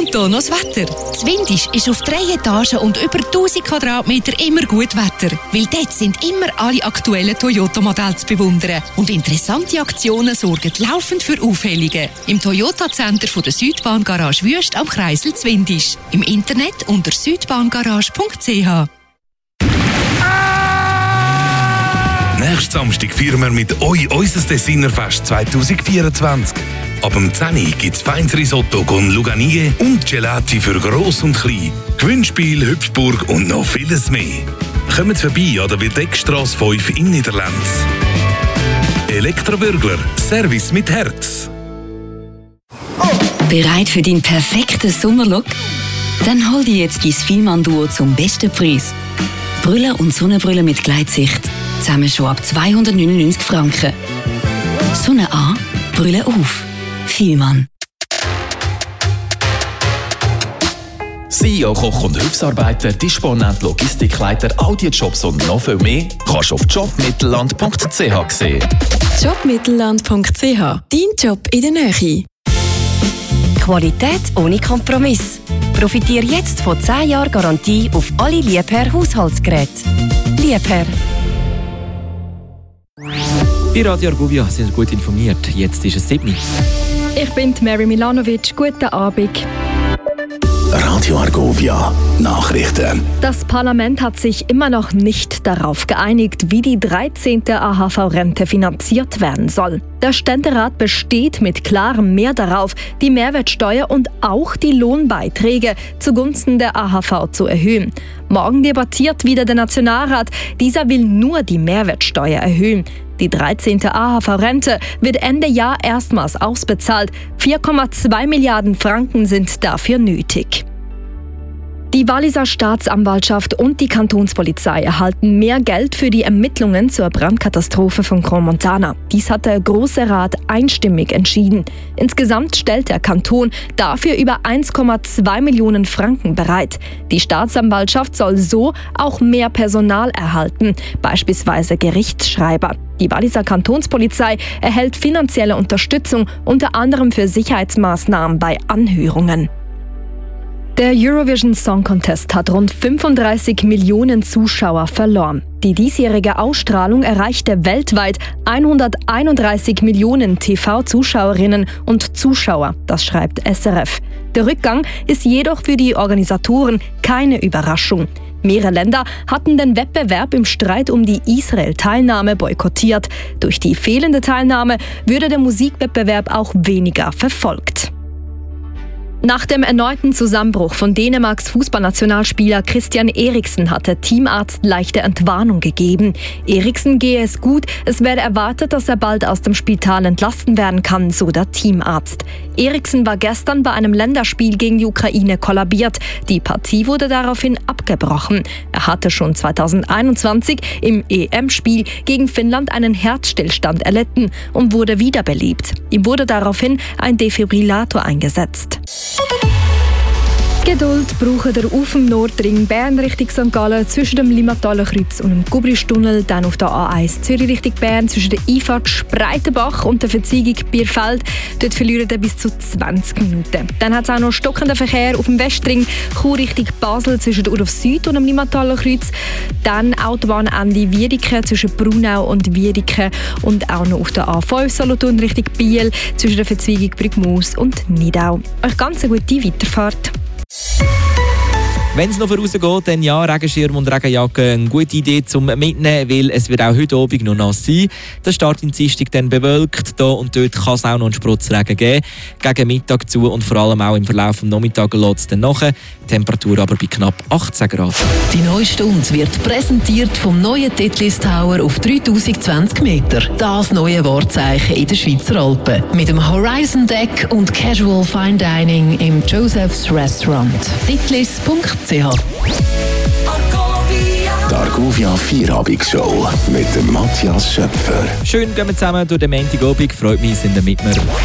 Und hier noch das Wetter. Zwindisch ist auf 3 Etagen und über 1000 Quadratmeter immer gut Wetter. Weil dort sind immer alle aktuellen Toyota-Modelle zu bewundern. Und interessante Aktionen sorgen laufend für Aufhellungen. Im Toyota-Center von der Südbahngarage Wüst am Kreisel Zwindisch. Im Internet unter südbahngarage.ch. Nächsten Samstag feiern wir mit euch unser Designerfest 2024. Ab dem 10 Uhr gibt es feines Risotto con Luganie und Gelati für Gross und Klein. Gewinnspiel, Hüpfburg und noch vieles mehr. Kommt vorbei an der Wildeckstrasse 5 in Niederlands. Elektrobürgler, Service mit Herz. Bereit für deinen perfekten Sommerlook? Dann hol dir jetzt dein Fielmann-Duo zum besten Preis. Brille und Sonnenbrille mit Gleitsicht. Zusammen schon ab 299 Franken. Sonne an, Brille auf. Fielmann. CEO, Koch und Hilfsarbeiter, Disponent, Logistikleiter, all die Jobs und noch viel mehr kannst du auf jobmittelland.ch sehen. Jobmittelland.ch. Dein Job in der Nähe. Qualität ohne Kompromiss. Profitiere jetzt von 10 Jahren Garantie auf alle Liebherr Haushaltsgeräte. Liebherr. Bei Radio Argovia sind Sie gut informiert. Jetzt ist es 7. Ich bin Mary Milanovic. Guten Abend. Radio Argovia Nachrichten. Das Parlament hat sich immer noch nicht darauf geeinigt, wie die 13. AHV-Rente finanziert werden soll. Der Ständerat besteht mit klarem Mehr darauf, die Mehrwertsteuer und auch die Lohnbeiträge zugunsten der AHV zu erhöhen. Morgen debattiert wieder der Nationalrat. Dieser will nur die Mehrwertsteuer erhöhen. Die 13. AHV-Rente wird Ende Jahr erstmals ausbezahlt. 4,2 Milliarden Franken sind dafür nötig. Die Walliser Staatsanwaltschaft und die Kantonspolizei erhalten mehr Geld für die Ermittlungen zur Brandkatastrophe von Crans-Montana. Dies hat der Grosse Rat einstimmig entschieden. Insgesamt stellt der Kanton dafür über 1,2 Millionen Franken bereit. Die Staatsanwaltschaft soll so auch mehr Personal erhalten, beispielsweise Gerichtsschreiber. Die Walliser Kantonspolizei erhält finanzielle Unterstützung, unter anderem für Sicherheitsmaßnahmen bei Anhörungen. Der Eurovision Song Contest hat rund 35 Millionen Zuschauer verloren. Die diesjährige Ausstrahlung erreichte weltweit 131 Millionen TV-Zuschauerinnen und Zuschauer, das schreibt SRF. Der Rückgang ist jedoch für die Organisatoren keine Überraschung. Mehrere Länder hatten den Wettbewerb im Streit um die Israel-Teilnahme boykottiert. Durch die fehlende Teilnahme würde der Musikwettbewerb auch weniger verfolgt. Nach dem erneuten Zusammenbruch von Dänemarks Fußballnationalspieler Christian Eriksen hat der Teamarzt leichte Entwarnung gegeben. Eriksen gehe es gut, es werde erwartet, dass er bald aus dem Spital entlassen werden kann, so der Teamarzt. Eriksen war gestern bei einem Länderspiel gegen die Ukraine kollabiert. Die Partie wurde daraufhin abgebrochen. Er hatte schon 2021 im EM-Spiel gegen Finnland einen Herzstillstand erlitten und wurde wiederbelebt. Ihm wurde daraufhin ein Defibrillator eingesetzt. Geduld braucht ihr auf dem Nordring Bern Richtung St. Gallen zwischen dem Limmataler Kreuz und dem Gubristunnel, dann auf der A1 Zürich Richtung Bern zwischen der Einfahrt Spreitenbach und der Verziegung Bierfeld. Dort verlieren ihr bis zu 20 Minuten. Dann hat es auch noch stockenden Verkehr auf dem Westring Chur Richtung Basel zwischen der Urlaub Süd und dem Limmataler Kreuz. Dann Autobahnende Wiedeke zwischen Brunau und Wiedeke und auch noch auf der A5 Solothurn Richtung Biel zwischen der Verzweigung Brückmoos und Nidau. Euch ganz eine gute Weiterfahrt. Wenn es noch vorausgeht, dann ja, Regenschirm und Regenjacke eine gute Idee zum Mitnehmen, weil es wird auch heute Abend noch nass sein. Der Start in Dienstag dann bewölkt, da und dort kann es auch noch einen Sprotzregen geben. Gegen Mittag zu und vor allem auch im Verlauf des Nachmittags lässt es dann nach. Temperatur aber bei knapp 18 Grad. Die neue Stunde wird präsentiert vom neuen Titlis Tower auf 3020 Meter. Das neue Wahrzeichen in den Schweizer Alpen. Mit dem Horizon Deck und Casual Fine Dining im Joseph's Restaurant. Titlis.ch. Die Argovia Vierabendsshow mit dem Matthias Schöpfer. Schön gehen wir zusammen durch den Montagabend. Freut mich, sind ihr mit mir.